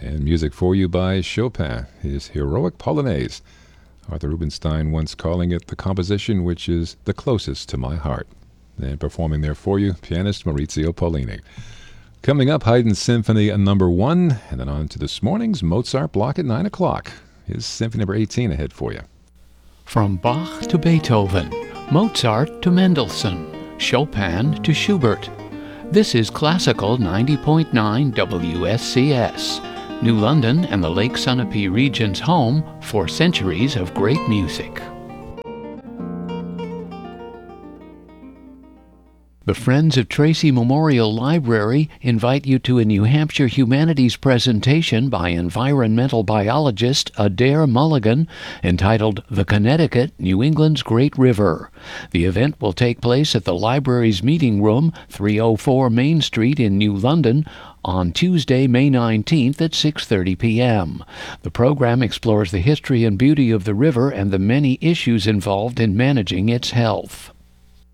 And music for you by Chopin, his Heroic Polonaise. Arthur Rubinstein once calling it the composition which is the closest to my heart. And performing there for you, pianist Maurizio Pollini. Coming up, Haydn Symphony number 1, and then on to this morning's Mozart block at 9 o'clock. Here's Symphony number 18 ahead for you. From Bach to Beethoven, Mozart to Mendelssohn, Chopin to Schubert. This is Classical 90.9 WSCS, New London and the Lake Sunapee region's home for centuries of great music. The Friends of Tracy Memorial Library invite you to a New Hampshire Humanities presentation by environmental biologist Adair Mulligan entitled The Connecticut, New England's Great River. The event will take place at the library's meeting room, 304 Main Street in New London, on Tuesday, May 19th at 6:30 p.m. The program explores the history and beauty of the river and the many issues involved in managing its health.